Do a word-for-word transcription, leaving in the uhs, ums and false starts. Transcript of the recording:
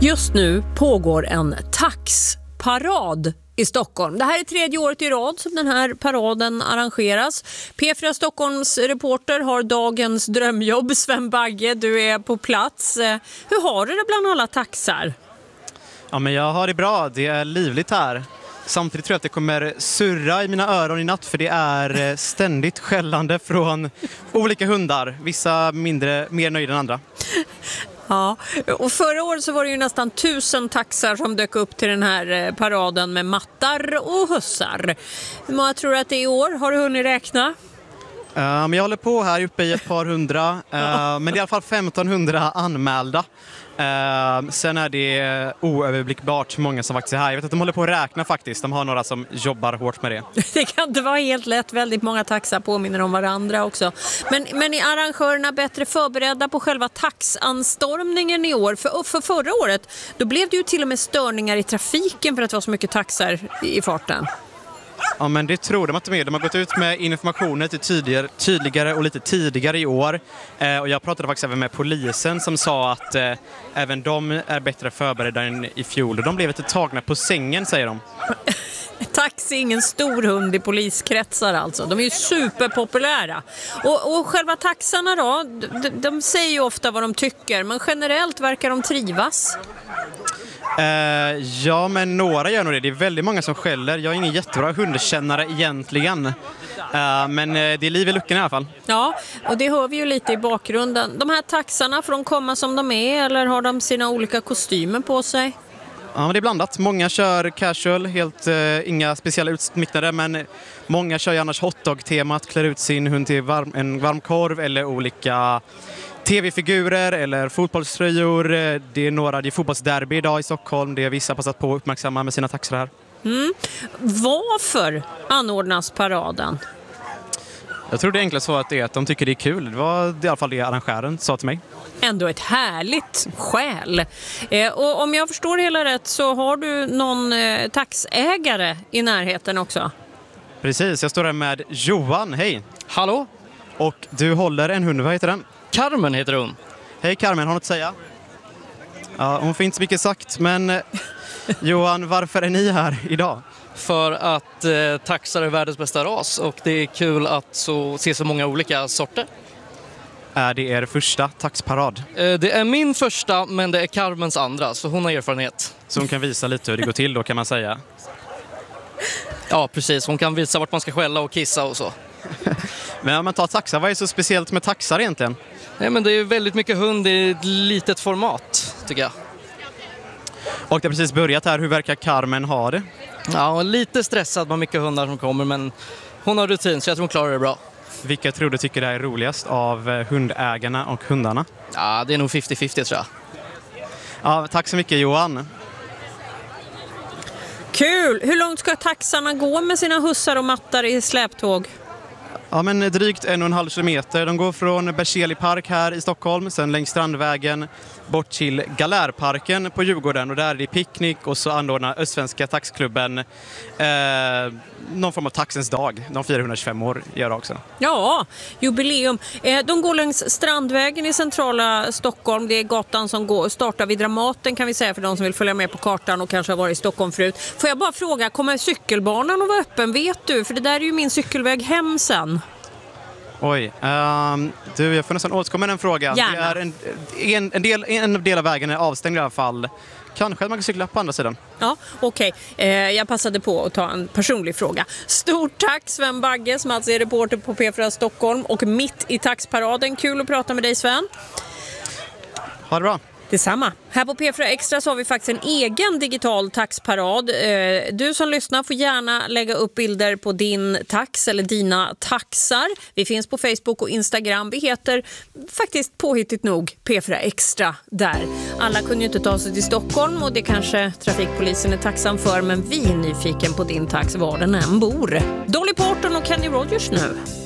Just nu pågår en taxparad i Stockholm. Det här är tredje året i rad som den här paraden arrangeras. P fyra Stockholms reporter har dagens drömjobb. Sven Bagge, du är på plats. Hur har du det bland alla taxar? Ja, men jag har det bra. Det är livligt här. Samtidigt tror jag att det kommer surra i mina öron i natt, för det är ständigt skällande från olika hundar. Vissa mindre, mer nöjda än andra. Ja, och förra året så var det ju nästan tusen taxar som dök upp till den här paraden med mattar och hussar. Hur många tror du att det är i år? Har du hunnit räkna? Uh, men jag håller på här uppe i ett par hundra, uh, men det är i alla fall femtonhundra anmälda. Uh, sen är det oöverblickbart hur många som faktiskt är här. Jag vet att de håller på att räkna faktiskt. De har några som jobbar hårt med det. Det kan inte vara helt lätt. Väldigt många taxar påminner om varandra också. Men, men är arrangörerna bättre förberedda på själva taxanstormningen i år? För, för förra året då blev det ju till och med störningar i trafiken för att det var så mycket taxar i farten. Ja, men det tror de att de är. De har gått ut med informationer till tydligare, tydligare och lite tidigare i år. Eh, och jag pratade faktiskt även med polisen som sa att eh, även de är bättre förberedda än i fjol. Och de blev lite tagna på sängen, säger de. Tax är ingen stor hund i poliskretsar alltså. De är ju superpopulära. Och, och själva taxarna då, de, de säger ju ofta vad de tycker. Men generellt verkar de trivas. Uh, ja, men några gör nog det. Det är väldigt många som skäller. Jag är ingen jättebra hundkännare egentligen. Uh, men uh, det är liv i luckan i alla fall. Ja, och det hör vi ju lite i bakgrunden. De här taxarna, får de komma som de är eller har de sina olika kostymer på sig? Ja, men det är blandat. Många kör casual, helt uh, inga speciella utsmycknader, men många kör ju annars hotdog-temat, klär ut sin hund till varm, en varm korv eller olika tv-figurer eller fotbollströjor. Det är några, det är fotbollsderby idag i Stockholm. Det är vissa passat på att uppmärksamma med sina taxar här. Mm. Varför anordnas paraden? Jag tror det enklast var att det är att de tycker det är kul. Det var i alla fall det arrangören sa till mig. Ändå ett härligt skäl. Eh, och om jag förstår hela rätt så har du någon eh, taxägare i närheten också. Precis, jag står här med Johan. Hej! Hallå? Och du håller en hund, vad heter den? Carmen heter hon. Hej Carmen, har något att säga? Ja, hon får inte så mycket sagt, men Johan, varför är ni här idag? För att eh, taxar är världens bästa ras och det är kul att så, se så många olika sorter. Är det er första taxparad? Eh, det är min första, men det är Carmens andra, så hon har erfarenhet. Så hon kan visa lite hur det går till då, kan man säga? Ja, precis. Hon kan visa vart man ska skälla och kissa och så. Men om man tar taxar, vad är så speciellt med taxar egentligen? Nej, men det är väldigt mycket hund i ett litet format, tycker jag. Och det har precis börjat här. Hur verkar Carmen ha det? Ja, lite stressad med mycket hundar som kommer, men hon har rutin så jag tror hon klarar det bra. Vilka tror du tycker det är roligast av hundägarna och hundarna? Ja, det är nog femtio femtio tror jag. Ja, tack så mycket Johan. Kul! Hur långt ska taxarna gå med sina hussar och mattar i släptåg? Ja, men drygt en och en halv kilometer. De går från Berzelii park här i Stockholm, sen längs Strandvägen bort till Galärparken på Djurgården. Och där är det picknick och så anordnar Östsvenska taxklubben eh, någon form av taxens dag. De fyrahundratjugofem år gör det också. Ja, jubileum. Eh, de går längs Strandvägen i centrala Stockholm. Det är gatan som går, startar vid Dramaten kan vi säga för de som vill följa med på kartan och kanske har varit i Stockholm förut. Får jag bara fråga, kommer cykelbanan att vara öppen, vet du? För det där är ju min cykelväg hem sen. Oj, um, du, jag får nästan återkomma den frågan. Gärna. Det är en, en, en, del, en del av vägen är avstängd i alla fall. Kanske att man kan cykla på andra sidan. Ja, okej. Okay. Eh, jag passade på att ta en personlig fråga. Stort tack Sven Bagge som alltså är reporter på P fyra Stockholm och mitt i taxparaden. Kul att prata med dig Sven. Ha det bra. Detsamma. Här på P fyra Extra så har vi faktiskt en egen digital taxparad. Du som lyssnar får gärna lägga upp bilder på din tax eller dina taxar. Vi finns på Facebook och Instagram. Vi heter faktiskt påhittigt nog P fyra Extra där. Alla kunde ju inte ta sig till Stockholm och det kanske trafikpolisen är tacksam för, men vi är nyfiken på din tax var den än bor. Dolly Parton och Kenny Rogers nu.